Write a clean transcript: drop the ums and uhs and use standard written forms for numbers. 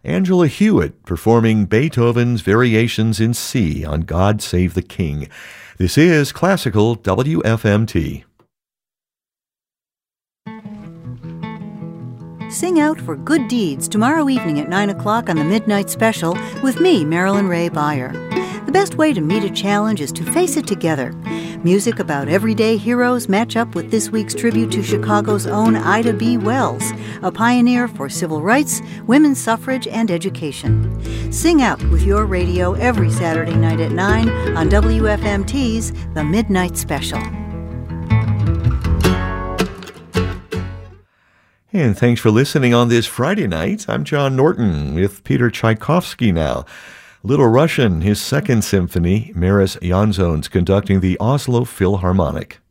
Angela Hewitt performing Beethoven's Variations in C on God Save the King. This is Classical WFMT. Sing out for good deeds tomorrow evening at 9 o'clock on the Midnight Special with me, Marilyn Ray Beyer. The best way to meet a challenge is to face it together. Music about everyday heroes match up with this week's tribute to Chicago's own Ida B. Wells, a pioneer for civil rights, women's suffrage, and education. Sing out with your radio every Saturday night at 9 on WFMT's The Midnight Special. And thanks for listening on this Friday night. I'm John Norton with Peter Tchaikovsky now. Little Russian, his second symphony, Maris Janzone's conducting the Oslo Philharmonic.